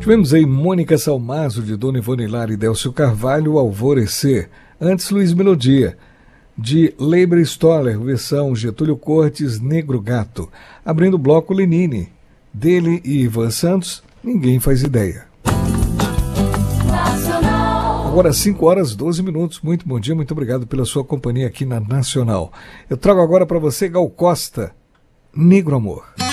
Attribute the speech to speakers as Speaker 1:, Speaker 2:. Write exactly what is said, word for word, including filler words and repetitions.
Speaker 1: Tivemos aí Mônica Salmazo, de Dona Ivone Lara e Délcio Carvalho, Alvorecer. Antes, Luiz Melodia, de Leiber Stoller, versão Getúlio Cortes, Negro Gato. Abrindo o bloco, Lenine, dele e Ivan Santos, Ninguém Faz Ideia. Agora cinco horas e doze minutos. Muito bom dia, muito obrigado pela sua companhia aqui na Nacional. Eu trago agora para você Gal Costa, Negro Amor.